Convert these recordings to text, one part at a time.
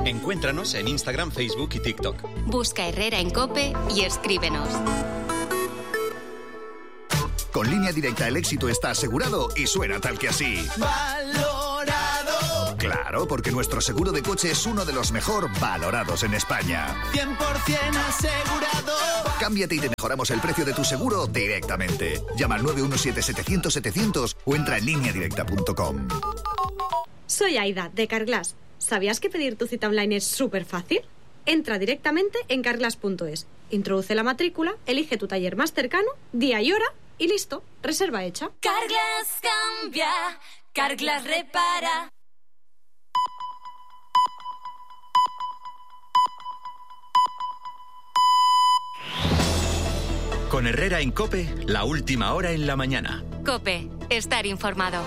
Encuéntranos en Instagram, Facebook y TikTok. Busca Herrera en COPE y escríbenos. Con Línea Directa el éxito está asegurado y suena tal que así. ¡Valorado! Claro, porque nuestro seguro de coche es uno de los mejor valorados en España. 100% asegurado. Cámbiate y te mejoramos el precio de tu seguro directamente. Llama al 917-700-700 o entra en lineadirecta.com. Soy Aida, de Carglass. ¿Sabías que pedir tu cita online es súper fácil? Entra directamente en carglass.es, introduce la matrícula, elige tu taller más cercano, día y hora y listo, reserva hecha. Carglass cambia, Carglass repara. Con Herrera en COPE, la última hora en la mañana. COPE, estar informado.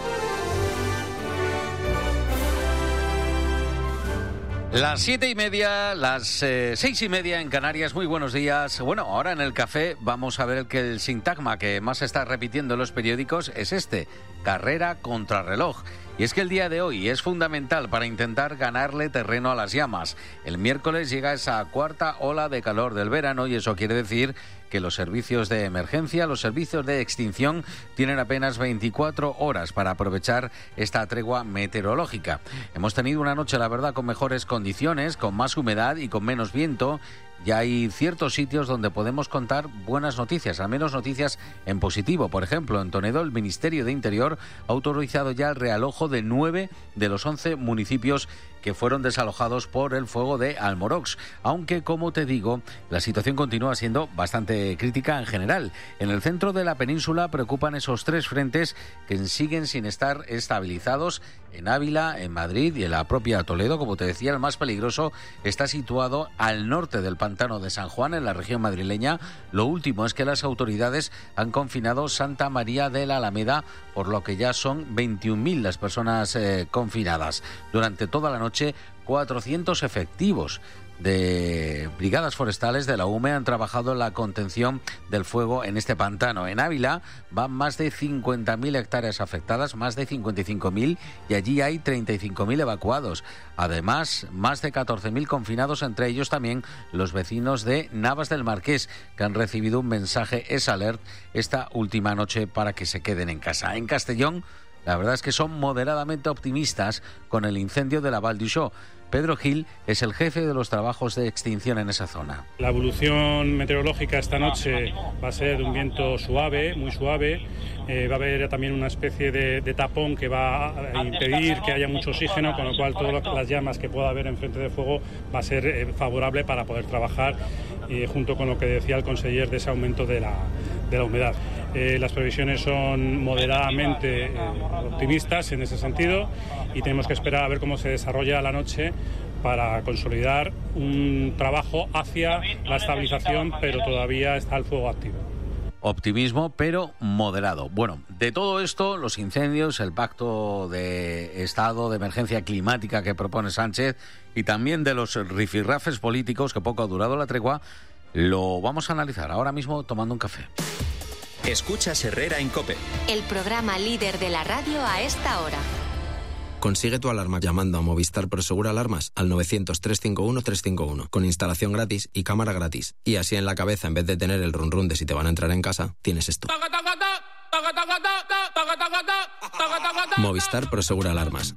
Las 7:30, las 6:30 en Canarias. Muy buenos días. Bueno, ahora en el café vamos a ver que el sintagma que más se está repitiendo en los periódicos es este: carrera contra reloj. Y es que el día de hoy es fundamental para intentar ganarle terreno a las llamas. El miércoles llega esa cuarta ola de calor del verano y eso quiere decir que los servicios de emergencia, los servicios de extinción tienen apenas 24 horas para aprovechar esta tregua meteorológica. Hemos tenido una noche, la verdad, con mejores condiciones, con más humedad y con menos viento. Ya hay ciertos sitios donde podemos contar buenas noticias, al menos noticias en positivo. Por ejemplo, en Toledo, el Ministerio de Interior ha autorizado ya el realojo de 9 de los 11 municipios que fueron desalojados por el fuego de Almorox. Aunque, como te digo, la situación continúa siendo bastante crítica en general. En el centro de la península preocupan esos 3 frentes que siguen sin estar estabilizados. En Ávila, en Madrid y en la propia Toledo, como te decía, el más peligroso está situado al norte del pantano de San Juan, en la región madrileña. Lo último es que las autoridades han confinado Santa María de la Alameda, por lo que ya son 21.000 las personas confinadas. Durante toda la noche, 400 efectivos de brigadas forestales de la UME han trabajado en la contención del fuego en este pantano. En Ávila van más de 50.000 hectáreas afectadas, más de 55.000, y allí hay 35.000 evacuados. Además, más de 14.000 confinados, entre ellos también los vecinos de Navas del Marqués, que han recibido un mensaje S-Alert esta última noche para que se queden en casa. En Castellón, la verdad es que son moderadamente optimistas con el incendio de la Val d'Uixó. Pedro Gil es el jefe de los trabajos de extinción en esa zona. La evolución meteorológica esta noche va a ser de un viento suave, muy suave. Va a haber también una especie de tapón que va a impedir que haya mucho oxígeno, con lo cual todas las llamas que pueda haber en frente de fuego va a ser favorable para poder trabajar, junto con lo que decía el conseller de ese aumento de la humedad. Las previsiones son moderadamente optimistas en ese sentido y tenemos que esperar a ver cómo se desarrolla la noche para consolidar un trabajo hacia la estabilización, pero todavía está el fuego activo. Optimismo, pero moderado. Bueno, de todo esto, los incendios, el pacto de estado de emergencia climática que propone Sánchez y también de los rifirrafes políticos, que poco ha durado la tregua, lo vamos a analizar ahora mismo tomando un café. Escuchas Herrera en COPE. El programa líder de la radio a esta hora. Consigue tu alarma llamando a Movistar Prosegur Alarmas al 900-351-351, con instalación gratis y cámara gratis. Y así en la cabeza, en vez de tener el run run de si te van a entrar en casa, tienes esto. Movistar Prosegur Alarmas.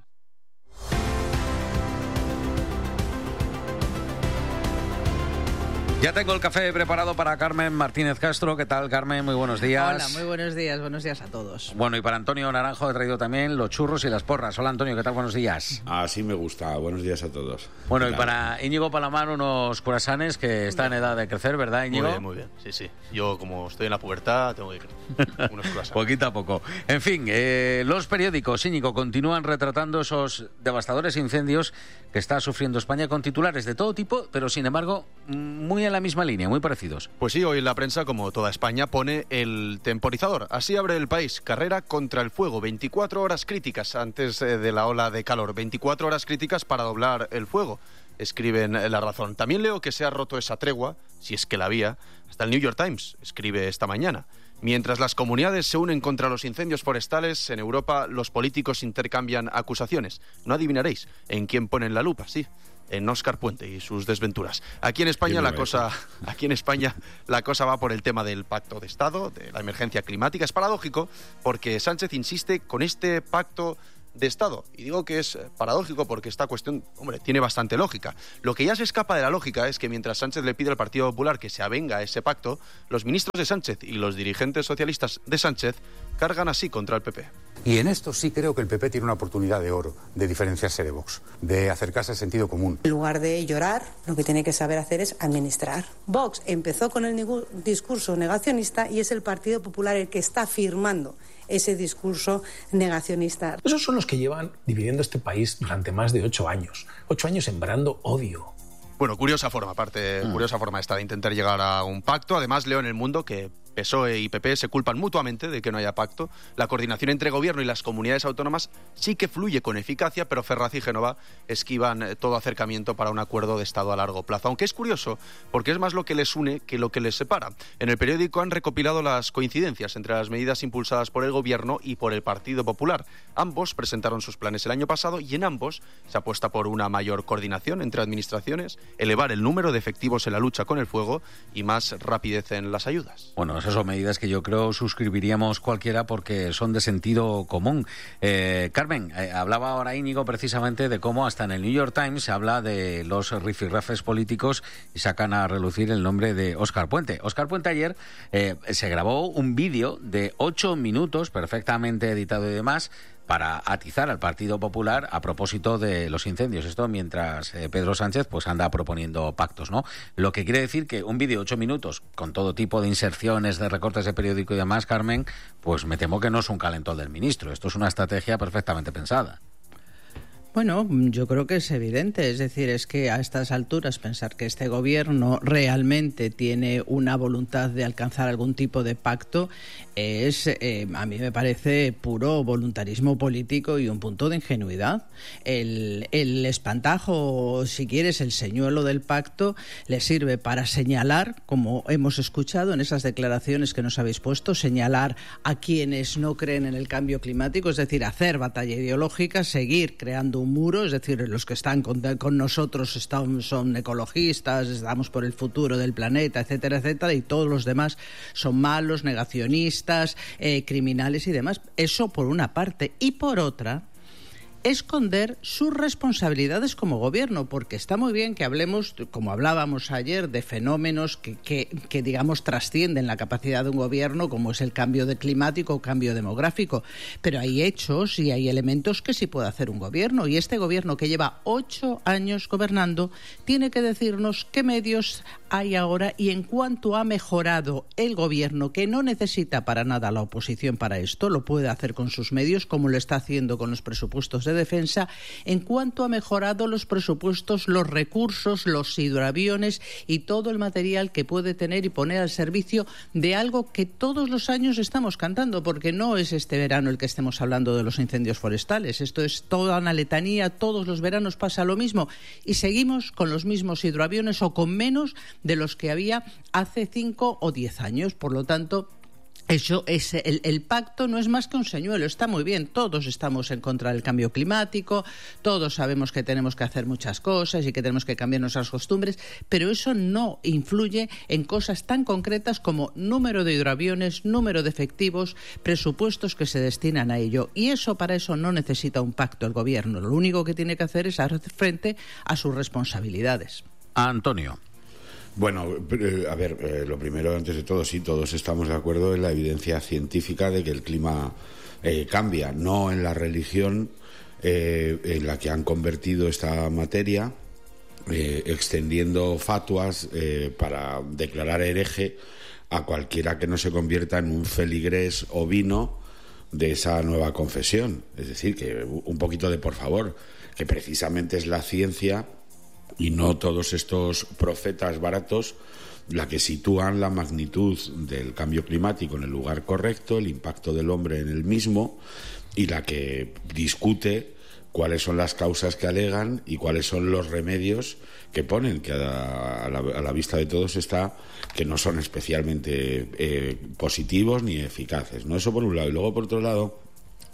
Ya tengo el café preparado para Carmen Martínez Castro. ¿Qué tal, Carmen? Muy buenos días. Hola, muy buenos días a todos. Bueno, y para Antonio Naranjo he traído también los churros y las porras. Hola, Antonio, ¿qué tal? Buenos días. Así me gusta. Buenos días a todos. Bueno, y para Íñigo Palamar unos curasanes que está en edad de crecer, ¿verdad, Íñigo? Muy bien, sí. Yo, como estoy en la pubertad, tengo que unos curasanes. Poquito a poco. En fin, los periódicos, Íñigo, continúan retratando esos devastadores incendios que está sufriendo España, con titulares de todo tipo, pero sin embargo muy en la misma línea, muy parecidos. Pues sí, hoy la prensa, como toda España, pone el temporizador. Así abre El País: carrera contra el fuego. 24 horas críticas antes de la ola de calor. 24 horas críticas para doblar el fuego, escriben La Razón. También leo que se ha roto esa tregua, si es que la había. Hasta el New York Times escribe esta mañana. Mientras las comunidades se unen contra los incendios forestales, en Europa los políticos intercambian acusaciones. No adivinaréis en quién ponen la lupa, sí. en Óscar Puente y sus desventuras. Aquí en España la cosa va por el tema del pacto de Estado, de la emergencia climática. Es paradójico porque Sánchez insiste con este pacto de Estado. Y digo que es paradójico porque esta cuestión, hombre, tiene bastante lógica. Lo que ya se escapa de la lógica es que mientras Sánchez le pide al Partido Popular que se avenga a ese pacto, los ministros de Sánchez y los dirigentes socialistas de Sánchez cargan así contra el PP. Y en esto sí creo que el PP tiene una oportunidad de oro de diferenciarse de Vox, de acercarse al sentido común. En lugar de llorar, lo que tiene que saber hacer es administrar. Vox empezó con el discurso negacionista y es el Partido Popular el que está firmando ese discurso negacionista. Esos son los que llevan dividiendo este país durante más de 8 años. 8 años sembrando odio. Bueno, curiosa forma esta de intentar llegar a un pacto. Además, leo en El Mundo que PSOE y PP se culpan mutuamente de que no haya pacto. La coordinación entre gobierno y las comunidades autónomas sí que fluye con eficacia, pero Ferraz y Génova esquivan todo acercamiento para un acuerdo de Estado a largo plazo. Aunque es curioso, porque es más lo que les une que lo que les separa. En El Periódico han recopilado las coincidencias entre las medidas impulsadas por el gobierno y por el Partido Popular. Ambos presentaron sus planes el año pasado y en ambos se apuesta por una mayor coordinación entre administraciones, elevar el número de efectivos en la lucha con el fuego y más rapidez en las ayudas. Bueno, esas son medidas que yo creo suscribiríamos cualquiera porque son de sentido común. Carmen, hablaba ahora Íñigo precisamente de cómo hasta en el New York Times se habla de los rifirrafes políticos y sacan a relucir el nombre de Óscar Puente. Óscar Puente ayer se grabó un vídeo de 8 minutos, perfectamente editado y demás, para atizar al Partido Popular a propósito de los incendios. Esto mientras Pedro Sánchez pues anda proponiendo pactos, ¿no? Lo que quiere decir que un vídeo de 8 minutos con todo tipo de inserciones, de recortes de periódico y demás, Carmen, pues me temo que no es un calentón del ministro. Esto es una estrategia perfectamente pensada. Bueno, yo creo que es evidente, es decir, es que a estas alturas pensar que este gobierno realmente tiene una voluntad de alcanzar algún tipo de pacto es, a mí me parece puro voluntarismo político y un punto de ingenuidad. El espantajo, si quieres, el señuelo del pacto le sirve para señalar, como hemos escuchado en esas declaraciones que nos habéis puesto, señalar a quienes no creen en el cambio climático, es decir, hacer batalla ideológica, seguir creando un muro, es decir, los que están con nosotros son ecologistas, estamos por el futuro del planeta, etcétera, etcétera, y todos los demás son malos, negacionistas, criminales y demás. Eso por una parte. Y por otra, esconder sus responsabilidades como gobierno, porque está muy bien que hablemos, como hablábamos ayer, de fenómenos que digamos trascienden la capacidad de un gobierno, como es el cambio climático o cambio demográfico, pero hay hechos y hay elementos que sí puede hacer un gobierno, y este gobierno que lleva 8 años gobernando tiene que decirnos qué medios hay ahora y en cuánto ha mejorado el gobierno, que no necesita para nada la oposición para esto, lo puede hacer con sus medios, como lo está haciendo con los presupuestos de defensa, en cuanto ha mejorado los presupuestos, los recursos, los hidroaviones y todo el material que puede tener y poner al servicio de algo que todos los años estamos cantando, porque no es este verano el que estemos hablando de los incendios forestales, esto es toda una letanía, todos los veranos pasa lo mismo y seguimos con los mismos hidroaviones o con menos de los que había hace 5 o 10 años, por lo tanto eso es el pacto no es más que un señuelo, está muy bien, todos estamos en contra del cambio climático, todos sabemos que tenemos que hacer muchas cosas y que tenemos que cambiar nuestras costumbres, pero eso no influye en cosas tan concretas como número de hidroaviones, número de efectivos, presupuestos que se destinan a ello, y eso para eso no necesita un pacto el gobierno, lo único que tiene que hacer es hacer frente a sus responsabilidades. Antonio. Bueno, a ver, lo primero, antes de todo, sí, todos estamos de acuerdo en la evidencia científica de que el clima cambia, no en la religión en la que han convertido esta materia, extendiendo fatuas para declarar hereje a cualquiera que no se convierta en un feligrés ovino de esa nueva confesión. Es decir, que un poquito de por favor, que precisamente es la ciencia y no todos estos profetas baratos la que sitúan la magnitud del cambio climático en el lugar correcto, el impacto del hombre en el mismo, y la que discute cuáles son las causas que alegan y cuáles son los remedios que ponen, que a la vista de todos está que no son especialmente positivos ni eficaces, ¿no? Eso por un lado. Y luego, por otro lado,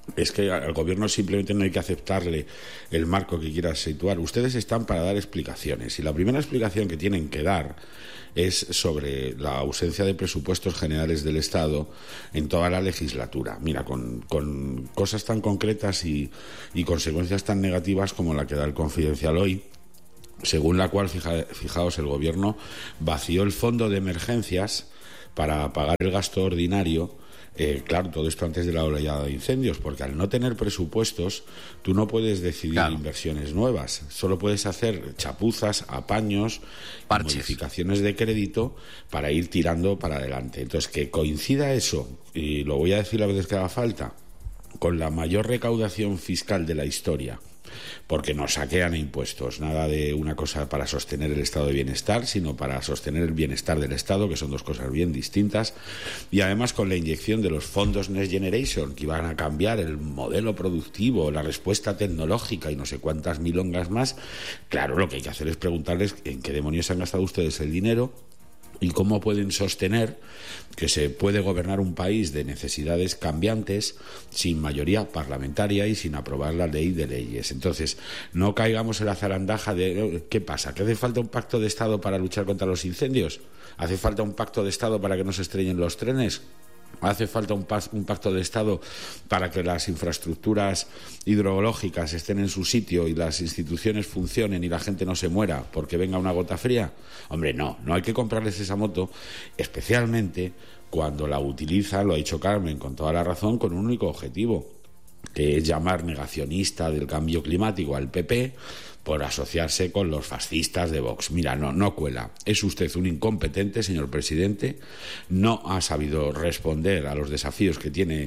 es que al gobierno simplemente no hay que aceptarle el marco que quiera situar. Ustedes están para dar explicaciones, y la primera explicación que tienen que dar es sobre la ausencia de presupuestos generales del Estado en toda la legislatura. Mira, con cosas tan concretas y consecuencias tan negativas como la que da el Confidencial hoy, según la cual, fijaos, el Gobierno vació el fondo de emergencias para pagar el gasto ordinario. Claro, todo esto antes de la oleada de incendios, porque al no tener presupuestos tú no puedes decidir inversiones nuevas, solo puedes hacer chapuzas, apaños, modificaciones de crédito para ir tirando para adelante. Entonces, que coincida eso, y lo voy a decir las veces que haga falta, con la mayor recaudación fiscal de la historia, porque nos saquean impuestos, nada de una cosa para sostener el estado de bienestar, sino para sostener el bienestar del Estado, que son dos cosas bien distintas, y además con la inyección de los fondos Next Generation, que iban a cambiar el modelo productivo, la respuesta tecnológica y no sé cuántas milongas más. Claro, lo que hay que hacer es preguntarles en qué demonios han gastado ustedes el dinero y cómo pueden sostener que se puede gobernar un país de necesidades cambiantes sin mayoría parlamentaria y sin aprobar la ley de leyes. Entonces, no caigamos en la zarandaja de ¿qué pasa? ¿Que hace falta un pacto de Estado para luchar contra los incendios? ¿Hace falta un pacto de Estado para que no se estrellen los trenes? ¿Hace falta un pacto de Estado para que las infraestructuras hidrológicas estén en su sitio y las instituciones funcionen y la gente no se muera porque venga una gota fría? Hombre, no hay que comprarles esa moto, especialmente cuando la utiliza, lo ha dicho Carmen con toda la razón, con un único objetivo, que es llamar negacionista del cambio climático al PP por asociarse con los fascistas de Vox. Mira, no cuela. Es usted un incompetente, señor presidente. No ha sabido responder a los desafíos que tiene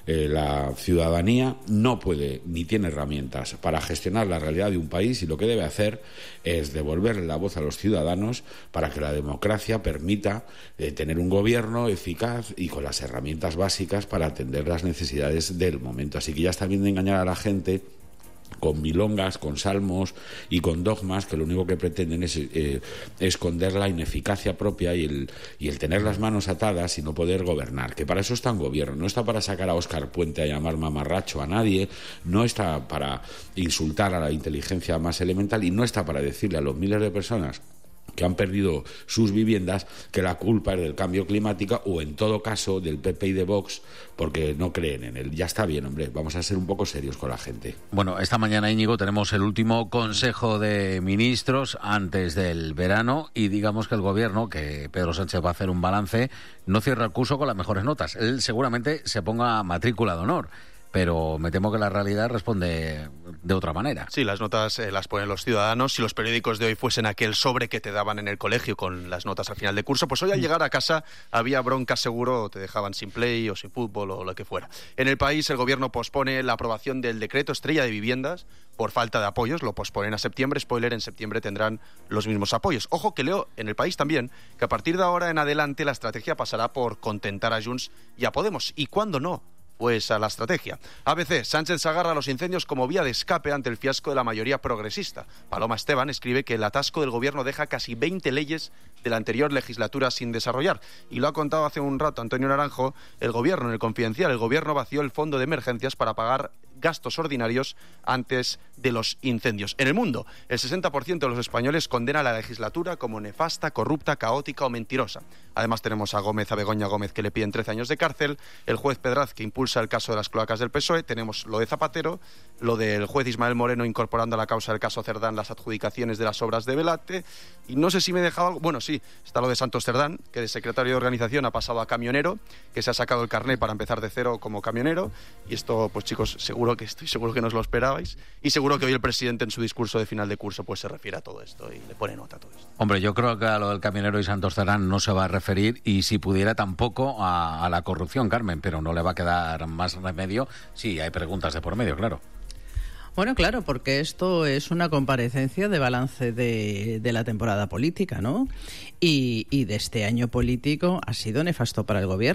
la ciudadanía. No puede ni tiene herramientas para gestionar la realidad de un país, y lo que debe hacer es devolverle la voz a los ciudadanos para que la democracia permita tener un gobierno eficaz y con las herramientas básicas para atender las necesidades del momento. Así que ya está bien de engañar a la gente con milongas, con salmos y con dogmas que lo único que pretenden es esconder la ineficacia propia y el tener las manos atadas y no poder gobernar, que para eso está un gobierno. No está para sacar a Óscar Puente a llamar mamarracho a nadie, no está para insultar a la inteligencia más elemental, y no está para decirle a los miles de personas que han perdido sus viviendas que la culpa es del cambio climático, o en todo caso del PP y de Vox, porque no creen en él. Ya está bien, hombre, vamos a ser un poco serios con la gente. Bueno, esta mañana, Íñigo, tenemos el último Consejo de Ministros antes del verano, y digamos que el Gobierno, que Pedro Sánchez va a hacer un balance, no cierra el curso con las mejores notas. Él seguramente se ponga matrícula de honor, pero me temo que la realidad responde de otra manera. Sí, las notas las ponen los ciudadanos. Si los periódicos de hoy fuesen aquel sobre que te daban en el colegio con las notas al final de curso, pues hoy al llegar a casa había bronca seguro, te dejaban sin play o sin fútbol o lo que fuera. En el país, el Gobierno pospone la aprobación del decreto estrella de viviendas por falta de apoyos, lo posponen a septiembre. Spoiler, en septiembre tendrán los mismos apoyos. Ojo que leo en el país también que a partir de ahora en adelante la estrategia pasará por contentar a Junts y a Podemos. ¿Y cuándo no? Pues a la estrategia. ABC, Sánchez se agarra a los incendios como vía de escape ante el fiasco de la mayoría progresista. Paloma Esteban escribe que el atasco del Gobierno deja casi 20 leyes de la anterior legislatura sin desarrollar. Y lo ha contado hace un rato Antonio Naranjo, el Gobierno, en el Confidencial, el Gobierno vació el fondo de emergencias para pagar gastos ordinarios antes de los incendios. En el mundo, el 60% de los españoles condena a la legislatura como nefasta, corrupta, caótica o mentirosa. Además tenemos a Begoña Gómez, que le piden 13 años de cárcel, el juez Pedraz, que impulsa el caso de las cloacas del PSOE, tenemos lo de Zapatero, lo del juez Ismael Moreno incorporando a la causa del caso Cerdán las adjudicaciones de las obras de Velate, y no sé si me he dejado algo. Bueno, sí, está lo de Santos Cerdán, que de secretario de organización ha pasado a camionero, que se ha sacado el carné para empezar de cero como camionero, y esto, pues chicos, estoy seguro que no os lo esperabais, y seguro que hoy el presidente en su discurso de final de curso pues se refiere a todo esto y le pone nota a todo esto. Hombre, yo creo que a lo del camionero y Santos Cerdán no se va a referir, y si pudiera tampoco a la corrupción, Carmen, pero no le va a quedar más remedio si hay preguntas de por medio, claro. Bueno, claro, porque esto es una comparecencia de balance de la temporada política, ¿no? Y de este año político ha sido nefasto para el Gobierno.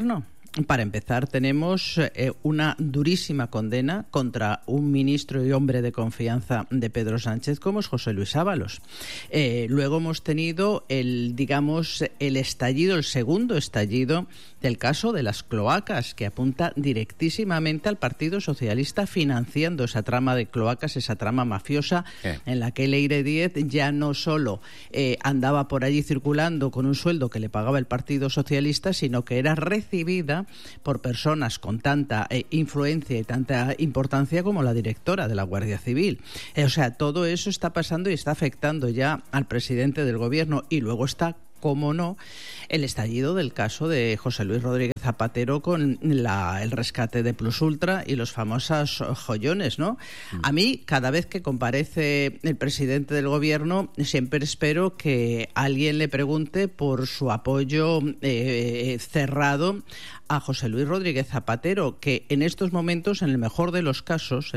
Para empezar, tenemos una durísima condena contra un ministro y hombre de confianza de Pedro Sánchez como es José Luis Ábalos. Luego hemos tenido el segundo estallido del caso de las cloacas, que apunta directísimamente al Partido Socialista financiando esa trama de cloacas, esa trama mafiosa en la que Leire Díez ya no solo andaba por allí circulando con un sueldo que le pagaba el Partido Socialista, sino que era recibida por personas con tanta influencia y tanta importancia como la directora de la Guardia Civil. O sea, todo eso está pasando y está afectando ya al presidente del Gobierno. Y luego está, cómo no, el estallido del caso de José Luis Rodríguez Zapatero con el rescate de Plus Ultra y los famosos joyones, ¿no? A mí, cada vez que comparece el presidente del Gobierno, siempre espero que alguien le pregunte por su apoyo cerrado a José Luis Rodríguez Zapatero, que en estos momentos, en el mejor de los casos,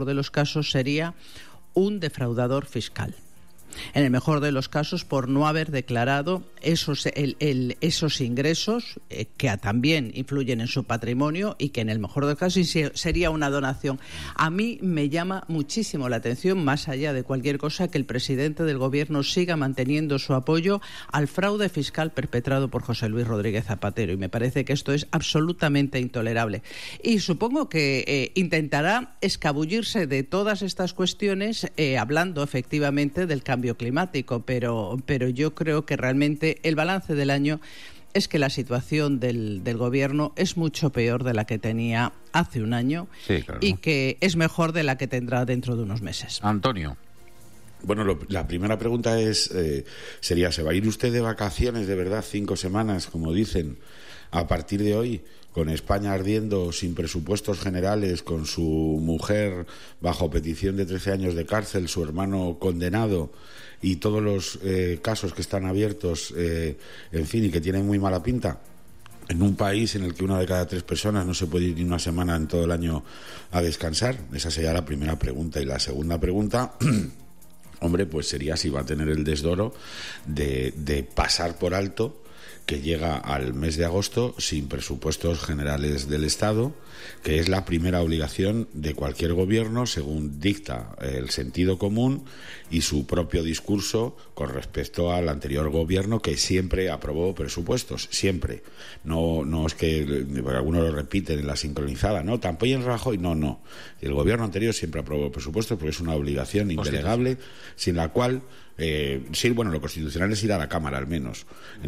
sería un defraudador fiscal. En el mejor de los casos, por no haber declarado esos ingresos que también influyen en su patrimonio y que en el mejor de los casos sería una donación. A mí me llama muchísimo la atención, más allá de cualquier cosa, que el presidente del Gobierno siga manteniendo su apoyo al fraude fiscal perpetrado por José Luis Rodríguez Zapatero, y me parece que esto es absolutamente intolerable. Y supongo que intentará escabullirse de todas estas cuestiones hablando efectivamente del cambio climático, pero yo creo que realmente el balance del año es que la situación del Gobierno es mucho peor de la que tenía hace un año, sí, claro, y que es mejor de la que tendrá dentro de unos meses. Antonio. Bueno, la primera pregunta sería, ¿se va a ir usted de vacaciones de verdad 5 semanas, como dicen, a partir de hoy? Con España ardiendo, sin presupuestos generales, con su mujer bajo petición de 13 años de cárcel, su hermano condenado y todos los casos que están abiertos, en fin, y que tienen muy mala pinta, en un país en el que 1 de cada 3 personas no se puede ir ni una semana en todo el año a descansar. Esa sería la primera pregunta. Y la segunda pregunta, hombre, pues sería si va a tener el desdoro de pasar por alto que llega al mes de agosto sin presupuestos generales del Estado, que es la primera obligación de cualquier gobierno, según dicta el sentido común y su propio discurso con respecto al anterior gobierno, que siempre aprobó presupuestos, siempre. No es que algunos lo repiten en la sincronizada, no, tampoco en Rajoy, no. El gobierno anterior siempre aprobó presupuestos porque es una obligación indelegable, sin la cual... sí, bueno, lo constitucional es ir a la Cámara al menos,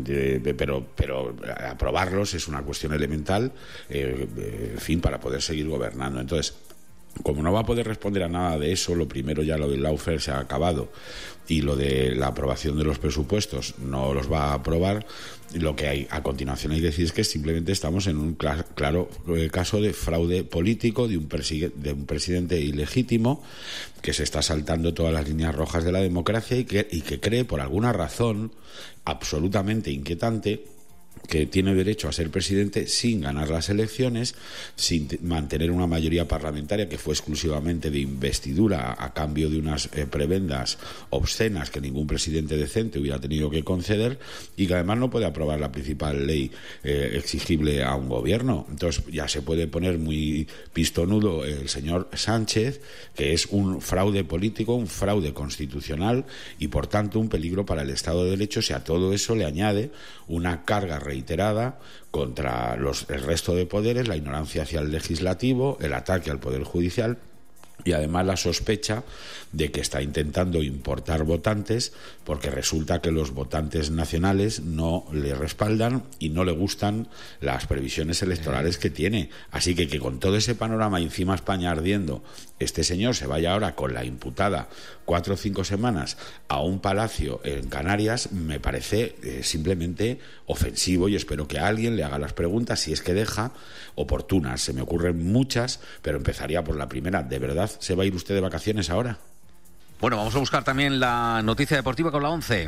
pero aprobarlos es una cuestión elemental, en fin, para poder seguir gobernando. Entonces, como no va a poder responder a nada de eso, lo primero, ya lo del lawfare se ha acabado y lo de la aprobación de los presupuestos no los va a aprobar. Lo que hay a continuación hay que decir es que simplemente estamos en un claro caso de fraude político de un presidente ilegítimo que se está saltando todas las líneas rojas de la democracia y que cree, por alguna razón absolutamente inquietante, que tiene derecho a ser presidente sin ganar las elecciones, sin mantener una mayoría parlamentaria que fue exclusivamente de investidura a cambio de unas prebendas obscenas que ningún presidente decente hubiera tenido que conceder, y que además no puede aprobar la principal ley exigible a un gobierno. Entonces ya se puede poner muy pistonudo el señor Sánchez, que es un fraude político, un fraude constitucional y por tanto un peligro para el Estado de Derecho, si a todo eso le añade una carga reiterada contra el resto de poderes, la ignorancia hacia el legislativo, el ataque al poder judicial y además la sospecha de que está intentando importar votantes, porque resulta que los votantes nacionales no le respaldan y no le gustan las previsiones electorales que tiene. Así que con todo ese panorama y encima España ardiendo, este señor se vaya ahora con la imputada 4 o 5 semanas a un palacio en Canarias, me parece simplemente ofensivo, y espero que alguien le haga las preguntas, si es que deja, oportunas. Se me ocurren muchas, pero empezaría por la primera. ¿De verdad se va a ir usted de vacaciones ahora? Bueno, vamos a buscar también la noticia deportiva con la 11.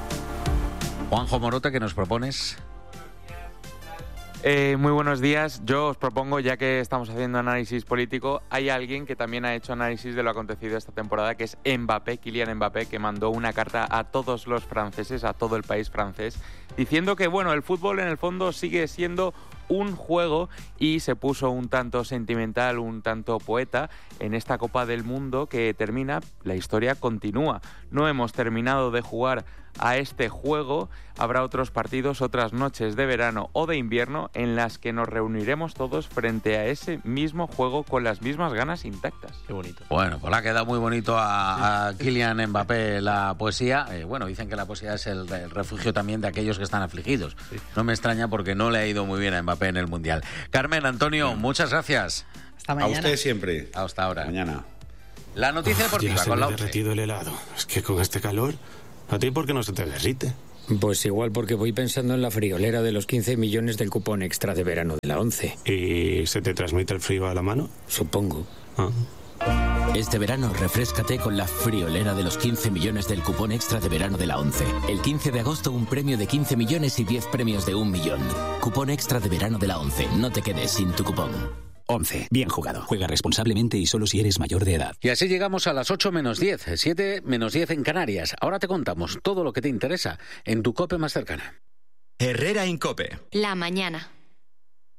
Juanjo Morote, ¿qué nos propones? Muy buenos días. Yo os propongo, ya que estamos haciendo análisis político, hay alguien que también ha hecho análisis de lo acontecido esta temporada, que es Mbappé, Kylian Mbappé, que mandó una carta a todos los franceses, a todo el país francés, diciendo que, bueno, el fútbol en el fondo sigue siendo un juego y se puso un tanto sentimental, un tanto poeta en esta Copa del Mundo que termina, la historia continúa. No hemos terminado de jugar a este juego, habrá otros partidos, otras noches de verano o de invierno en las que nos reuniremos todos frente a ese mismo juego con las mismas ganas intactas. Qué bonito. Bueno, pues le ha quedado muy bonito a Kylian Mbappé la poesía. Bueno, dicen que la poesía es el refugio también de aquellos que están afligidos. Sí. No me extraña porque no le ha ido muy bien a Mbappé en el Mundial. Carmen, Antonio, muchas gracias. Hasta mañana. A usted siempre. Hasta ahora. Mañana. La noticia deportiva con la derretido el helado. Es que con este calor, ¿a ti por qué no se te derrite? Pues igual porque voy pensando en la friolera de los 15 millones del cupón extra de verano de la 11. ¿Y se te transmite el frío a la mano? Supongo. Este verano refréscate con la friolera de los 15 millones del cupón extra de verano de la 11. El 15 de agosto un premio de 15 millones y 10 premios de 1 millón. Cupón extra de verano de la 11. No te quedes sin tu cupón. 11. Bien jugado. Juega responsablemente y solo si eres mayor de edad. Y así llegamos a las 8 menos 10, 7 menos 10 en Canarias. Ahora te contamos todo lo que te interesa en tu COPE más cercana. Herrera en COPE. La mañana.